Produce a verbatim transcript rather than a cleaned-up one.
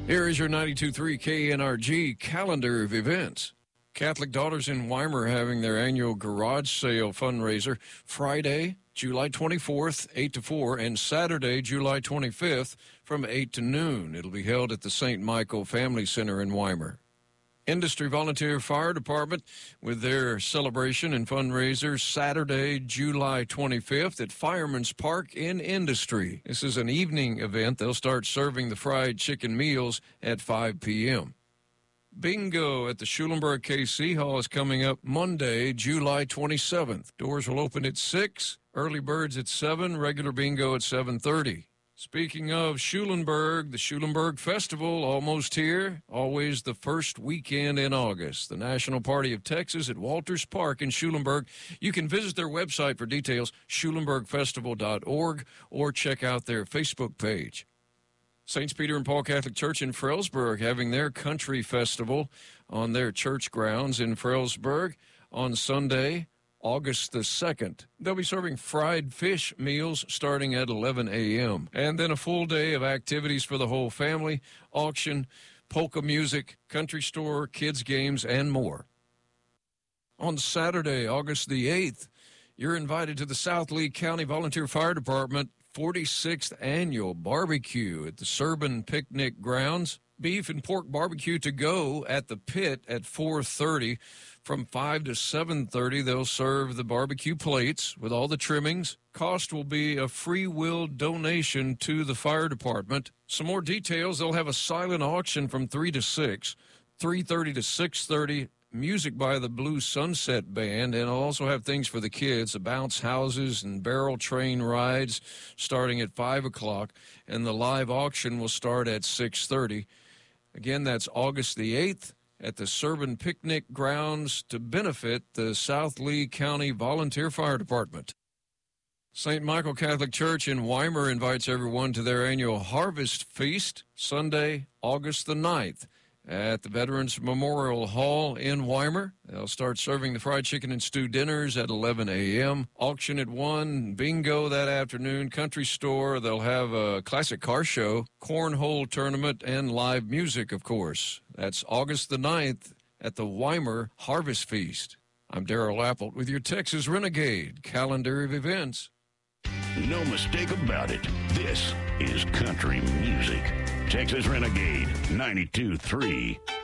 Here is your ninety-two point three K N R G calendar of events. Catholic Daughters in Weimar having their annual garage sale fundraiser Friday, July twenty-fourth, eight to four, and Saturday, July twenty-fifth, from eight to noon. It'll be held at the Saint Michael Family Center in Weimar. Industry Volunteer Fire Department with their celebration and fundraiser Saturday, July twenty-fifth at Fireman's Park in Industry. This is an evening event. They'll start serving the fried chicken meals at five p.m. Bingo at the Schulenburg K C Hall is coming up Monday, July twenty-seventh. Doors will open at six, early birds at seven, regular bingo at seven thirty. Speaking of Schulenburg, the Schulenburg Festival almost here, always the first weekend in August. The National Party of Texas at Walters Park in Schulenburg. You can visit their website for details, schulenburg festival dot org, or check out their Facebook page. Saints Peter and Paul Catholic Church in Frelsburg having their country festival on their church grounds in Frelsburg on Sunday, August the second. They'll be serving fried fish meals starting at eleven a.m. And then a full day of activities for the whole family, auction, polka music, country store, kids games, and more. On Saturday, August the eighth, you're invited to the South Lee County Volunteer Fire Department forty-sixth Annual Barbecue at the Serban Picnic Grounds. Beef and pork barbecue to go at the pit at four thirty. From five to seven thirty, they'll serve the barbecue plates with all the trimmings. Cost will be a free will donation to the fire department. Some more details, they'll have a silent auction from three to six, three thirty to six thirty, music by the Blue Sunset Band, and I'll also have things for the kids, the bounce houses and barrel train rides starting at five o'clock, and the live auction will start at six thirty. Again, that's August the eighth. At the Serban Picnic Grounds to benefit the South Lee County Volunteer Fire Department. Saint Michael Catholic Church in Weimar invites everyone to their annual Harvest Feast, Sunday, August the ninth, at the Veterans Memorial Hall in Weimar. They'll start serving the fried chicken and stew dinners at eleven a.m., auction at one, bingo that afternoon, country store. They'll have a classic car show, cornhole tournament, and live music, of course. That's August the ninth at the Weimar Harvest Feast. I'm Darrell Appelt with your Texas Renegade calendar of events. No mistake about it. This is country music. Texas Renegade ninety-two point three.